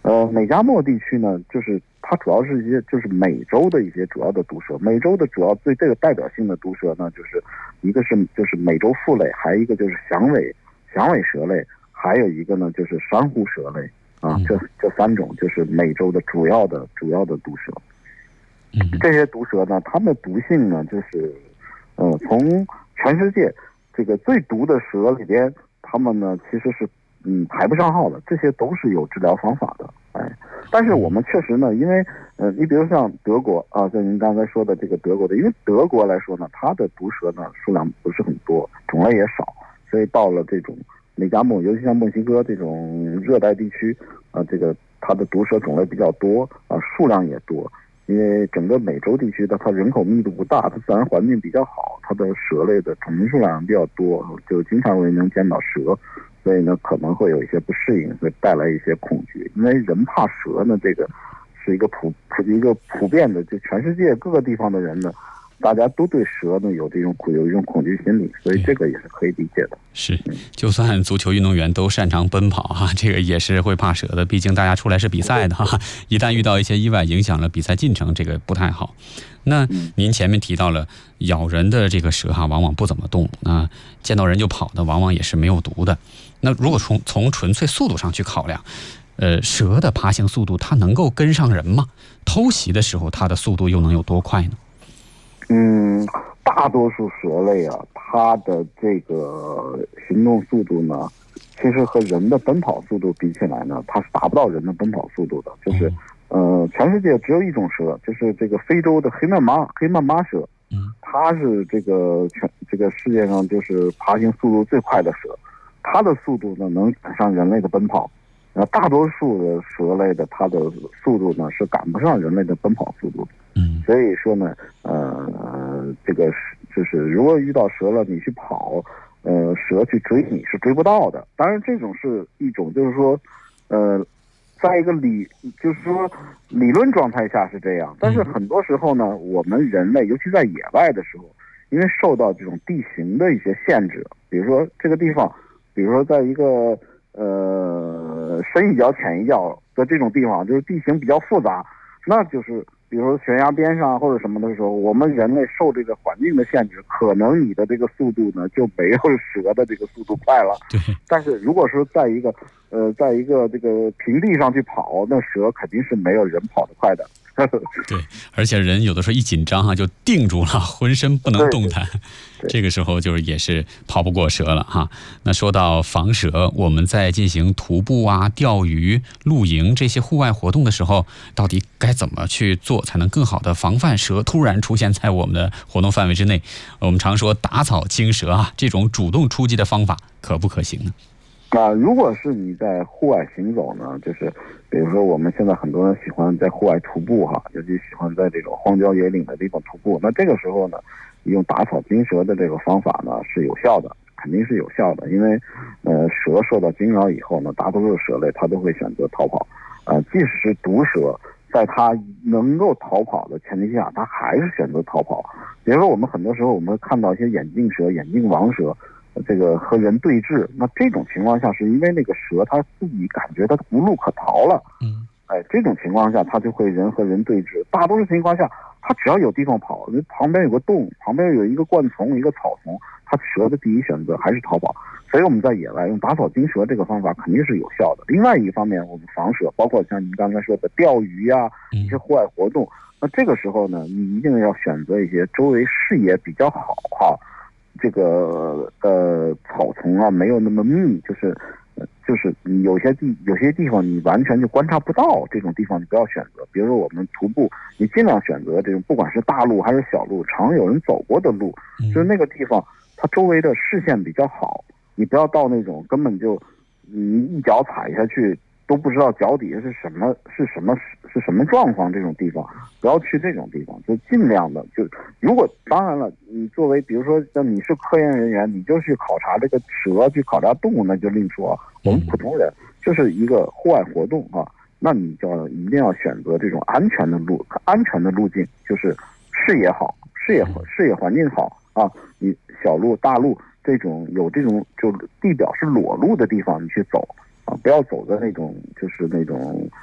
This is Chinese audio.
美加墨地区呢，就是它主要是一些就是美洲的一些主要的毒蛇。美洲的主要最这个代表性的毒蛇呢，就是一个是就是美洲腹类，还有一个就是响尾蛇类，还有一个呢就是珊瑚蛇类啊。这三种就是美洲的主要的毒蛇。这些毒蛇呢，它们的毒性呢，就是从全世界这个最毒的蛇里边，它们呢其实是排不上号的，这些都是有治疗方法的。但是我们确实呢，因为你比如像德国啊，像您刚才说的这个德国的，因为德国来说呢，它的毒蛇呢数量不是很多，种类也少，所以到了这种美加墨，尤其像墨西哥这种热带地区啊，这个它的毒蛇种类比较多啊，数量也多。因为整个美洲地区的它人口密度不大，它自然环境比较好，它的蛇类的种群数量比较多，就经常会能见到蛇，所以呢可能会有一些不适应，会带来一些恐惧。因为人怕蛇呢，这个是一个普遍的，就全世界各个地方的人呢，大家都对蛇呢有一种恐惧心理，所以这个也是可以理解的。 是，就算足球运动员都擅长奔跑哈，这个也是会怕蛇的，毕竟大家出来是比赛的哈，一旦遇到一些意外影响了比赛进程，这个不太好。那您前面提到了咬人的这个蛇哈，往往不怎么动，那见到人就跑的，往往也是没有毒的。那如果从纯粹速度上去考量，蛇的爬行速度它能够跟上人吗？偷袭的时候它的速度又能有多快呢？ 大多数蛇类啊，它的这个行动速度呢，其实和人的奔跑速度比起来呢，它是达不到人的奔跑速度的。就是全世界只有一种蛇，就是这个非洲的黑曼巴蛇，它是这个世界上就是爬行速度最快的蛇，它的速度呢能赶上人类的奔跑。大多数的蛇类的它的速度呢是赶不上人类的奔跑速度的。所以说呢，这个就是如果遇到蛇了，你去跑，蛇去追你是追不到的。当然，这种是一种，就是说，在一个就是说理论状态下是这样，但是很多时候呢，我们人类，尤其在野外的时候，因为受到这种地形的一些限制，比如说这个地方，比如说在一个深一脚浅一脚的这种地方，就是地形比较复杂，那就是比如说悬崖边上或者什么的时候，我们人类受这个环境的限制，可能你的这个速度呢就没有蛇的这个速度快了。 对。 但是如果说在一个这个平地上去跑，那蛇肯定是没有人跑得快的。 对，而且人有的时候一紧张哈就定住了，浑身不能动弹，这个时候就是也是跑不过蛇了哈。那说到防蛇，我们在进行徒步啊、钓鱼、露营这些户外活动的时候，到底该怎么去做才能更好的防范蛇突然出现在我们的活动范围之内？我们常说打草惊蛇啊，这种主动出击的方法可不可行呢？ 如果是你在户外行走呢，就是比如说我们现在很多人喜欢在户外徒步哈，尤其喜欢在这种荒郊野岭的地方徒步。那这个时候呢，用打草惊蛇的这个方法呢是有效的，肯定是有效的。因为蛇受到惊扰以后呢，大多数蛇类它都会选择逃跑。即使是毒蛇，在它能够逃跑的前提下，它还是选择逃跑。比如说我们很多时候我们会看到一些眼镜蛇、眼镜王蛇，这个和人对峙，那这种情况下是因为那个蛇它自己感觉它无路可逃了，这种情况下它就会人和人对峙。大多数情况下，它只要有地方跑，旁边有个洞，旁边有一个灌丛、一个草丛，它蛇的第一选择还是逃跑。所以我们在野外用打草惊蛇这个方法肯定是有效的。另外一方面，我们防蛇，包括像您刚才说的钓鱼啊，一些户外活动，那这个时候呢，你一定要选择一些周围视野比较好哈。这个草丛啊没有那么密，就是有些地方你完全就观察不到，这种地方你不要选择。比如说我们徒步，你尽量选择这种不管是大路还是小路，常有人走过的路，就是那个地方它周围的视线比较好，你不要到那种根本就你一脚踩下去都不知道脚底下是什么状况，这种地方不要去这种地方，就尽量的如果当然了，你作为比如说像你是科研人员，你就去考察这个蛇，去考察动物，那就另说。我们普通人就是一个户外活动啊，那你就一定要选择这种安全的路径，就是视野好，视野环境好啊，你小路大路这种有这种就地表是裸露的地方你去走啊，不要走在那种就是那种